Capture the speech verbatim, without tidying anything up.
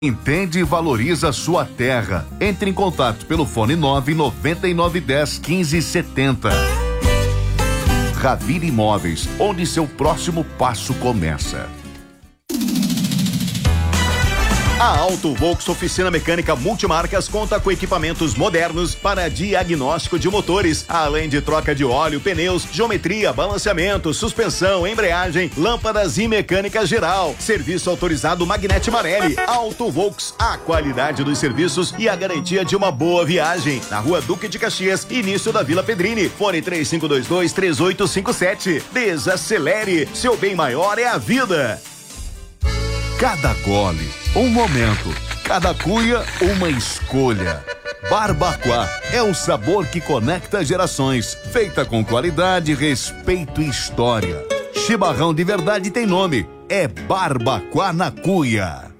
Entende e valoriza a sua terra. Entre em contato pelo fone nove nove nove um zero quinze setenta. Ravir Imóveis, onde seu próximo passo começa. A Auto Volks Oficina Mecânica Multimarcas conta com equipamentos modernos para diagnóstico de motores, além de troca de óleo, pneus, geometria, balanceamento, suspensão, embreagem, lâmpadas e mecânica geral. Serviço autorizado Magnete Marelli. Auto Volks, a qualidade dos serviços e a garantia de uma boa viagem. Na Rua Duque de Caxias, início da Vila Pedrini. Fone três cinco dois dois, três oito cinco sete. Desacelere, seu bem maior é a vida. Cada gole, um momento. Cada cuia, uma escolha. Barbacoa é o sabor que conecta gerações. Feita com qualidade, respeito e história. Chimarrão de verdade tem nome. É Barbacoa na Cuia.